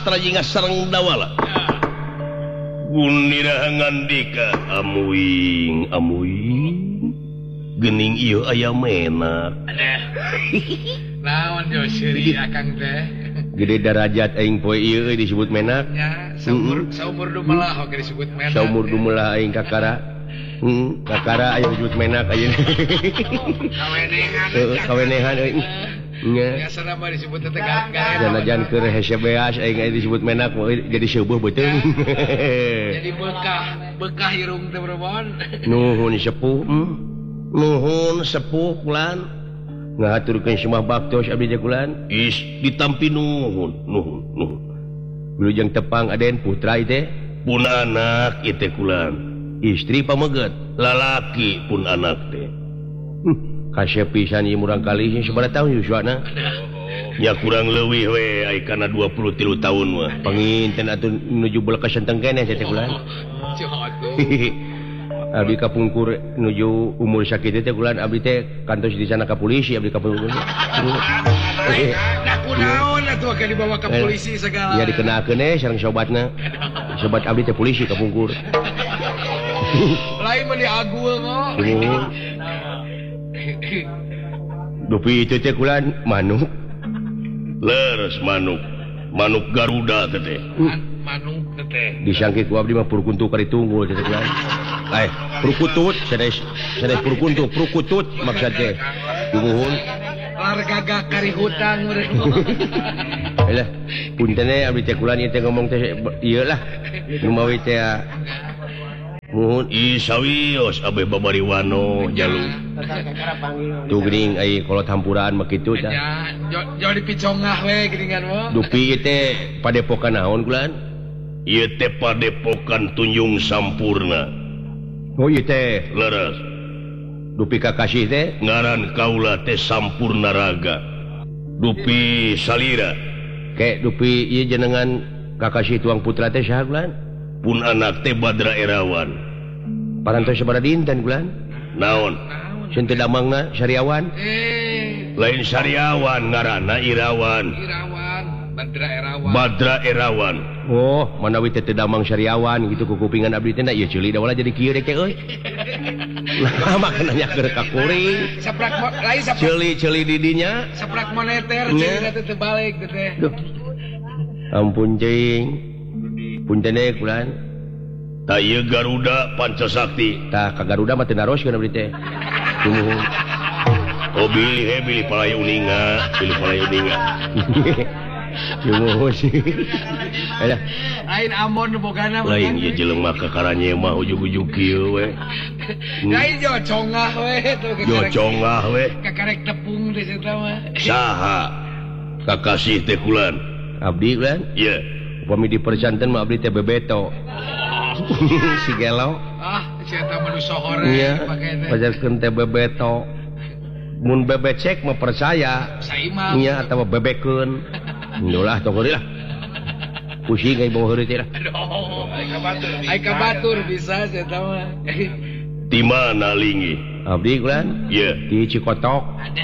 sastra jeung sareng dawala Gunirahangandika amuing gening ieu aya menak naon jo seuri akang teh gede darajat aing poe ieu disebut menak nya saumur dumelah oge disebut menak saumur dumelah aing kakara aya disebut menak aya kawenehan euy nya biasana mah disebut teh gara-gara janajan keur hese beas aing disebut menak jadi seueuh beuteung jadi bekah irung teh berebon nuhun sepuh kulan ngaturkeun semua baktos abdi teh kulan ditampi nuhun wilujeng tepang aden putra teh pun anak teh kulan istri pameget lalaki pun anak teh kasih pisan ieu murang kali sabaraha taun yuswana nya kurang leuwih we aya kana 23 tahun mah panginten atuh nuju beulak senteng keneh teh kulan abdi kapungkur nuju umur sakit teh kulan abdi teh kantos di sana ka polisi abdi kapungkur nah kunaon atuh ke dibawa ka polisi segala ya dikenakeun sareng sobatna sobat abdi teh polisi kapungkur lain mah diagul kok dupi itu teh kulan manuk leres manuk Garuda teh manuk teh disangki ku abdi mah purkuntuk kari tunggul teh kulan purkutut sanes purkutut maksudnya dumuhun lar gagak kari hutang lah punten abdi teh kulan ieu teh ngomong teh ieu lah nu mawi teh muhun isawios abeh babariwano jalu tuh geuning ai kolot hampuran mah kitu tah jo dipicongah we geuningan mah dupi ieu teh padepokan naon kulan ieu teh padepokan Tunjung Sampurna oh ieu teh leres dupi kakasih teh ngaran kaula teh Sampurna Raga dupi salira ke dupi ieu jenengan kakasih tuang putra teh saha kulan pun anak teh Badra Erawan parantos sabaraha dinten kulan naon sun teh damangna Sariawan lain Sariawan ngaranna Irawan Badra Erawan oh manawi teh damang Sariawan gitu ku kupingan abdi teh ieu ceuli da wala jadi kieu deh euy lama kana nyaker ka kuring saprak lain saprak ceuli di dinya saprak moneter ceuli teh balik teh ampun cing punten kulan tah ieu Garuda Pancasakti tah ka Garuda mah teu naroskeun abdi teh tumuhun oh pilih palayu uninga tumuhun alah lain amon nu bogana lain ieu jelema kakaranye mah ujug-ujug kieu we lain jo congah we kakarek tepung di situ mah saha kakasih teh kulan abdi kulan ieu upami di percanten mah abdi teh bebeto si gelo si eta mah nu sohor pake teh pajarkeun teh bebeto mun bebecek mah percaya saimah nya atawa bebekeun ulah tong lah pusing ai bawa heureut teh lah ai ka batur bisa si eta mah di mana lingi abdi kulan ieu di Cikotok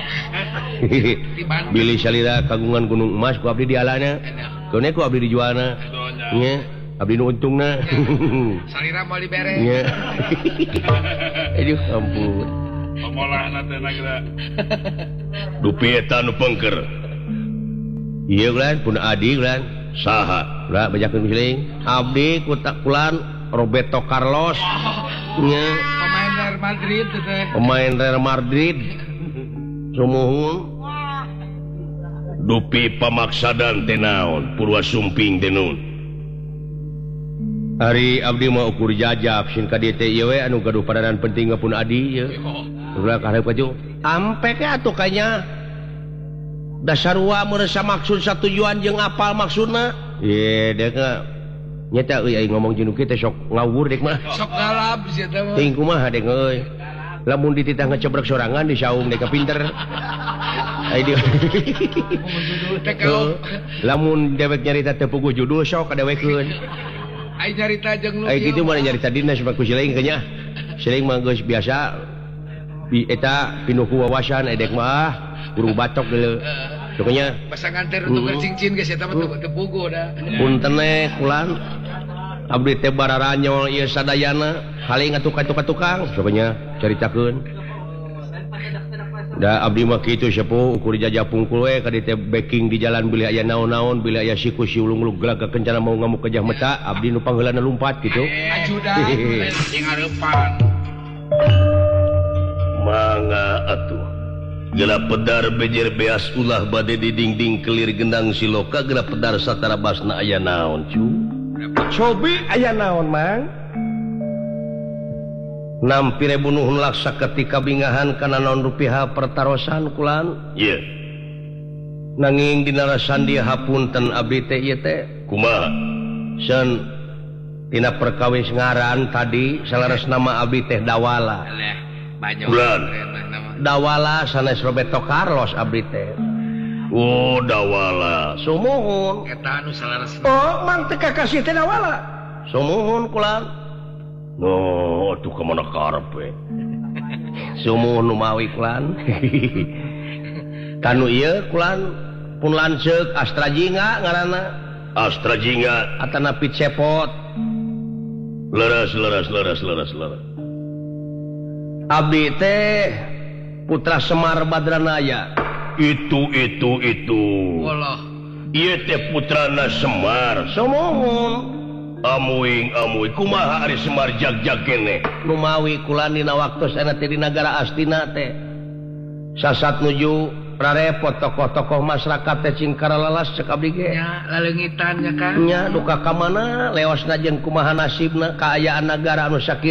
bilih salira kagungan Gunung Emas ku abdi dialana keune ku abdi dijualna nya abdi nu untungna salira mau dibere nya aduh ampun pamolahna teh nagra dupi eta nu pengker ieu kulan pun adi kulan saha ulah bajakeun miling abdi ku kulan Roberto Carlos nya pemain Real Madrid sumuhun dupi pamaksadan teh naon Purwasumping teh nun hari abdi mah ukur jajab sin ka dieu teh ieu we anu gaduh padanan penting pun adi ieu ulah karep kaju ampe ke atuh kanya dasarua merasa maksud satujuan jeung apal maksudna ye dek nyata euy aing ngomong jeung kieu teh sok ngawur dek mah sok galap sia teh mah ting kumaha dek euy lamun dititah ngecebrek sorangan di saung dek pinter ai dia lamun dewek nyarita teu puguh judul sok kadewekeun ai nyarita jeung nu ai kitu mah nyarita dina sabab ku sileung nya sileung mah geus biasa eta pinuh ku wawasan edek mah guru batok deuleu pokoknya pasangan teh untuk bercincin geus eta mah teu puguh da. Punten kulan abdi teh bararanyol ieu sadayana haling atuh ka tukang pokoknya caritakeun. Da abdi mah kitu sepuh ukur jajah pungkul we ka dieu teh backing di jalan bila aya naon-naon bila aya siku si ulung-ulung gelag kencana mau ngamuk kejah meta abdi nu pangheulana lumpat gitu. Ajudan sing hareupan. Mangga atuh. Geula pedar bejer beas ulah bade di dinding kelir gendang siloka geula pedar satara basna aya naon cu. Cobi aya naon mang? Nampire bunuhun laksa ketika bingahan kana naon rupiah pertarosan kulan. Iya. Nanging dina rasan dia hapunten abdi teh ieu teh. Kumaha? Sen tina perkawis ngaran tadi salaras nama abdi teh Dawala. Kulan. Dawala sanes Roberto Carlos abdi teh. Oh, Dawala. Sumuhun. Eta anu salaras. Oh, mang teh kakasih teh Dawala. Sumuhun kulan. No, tuh kemana karep we. Sumuhun nu mawi kulan. Kanu ieu kulan pun lanceuk Astra Jingga ngaranna. Astra Jingga atana pit cepot. Leres. Abdi teh putra Semar Badranaya. Itu. Allah. Ieu teh putrana Semar. Sumuhun. Amuing kumaha ari Semar jag-jag kene nu mawi kulan dina waktos ana teh di nagara Astina teh sasat nuju rarepot tokoh-tokoh masyarakat teh cingkara lalas cek abdi ge nya laleungitan nya kan nya duka ka mana leosna jeung kumaha nasibna kaayaan nagara anu sakieu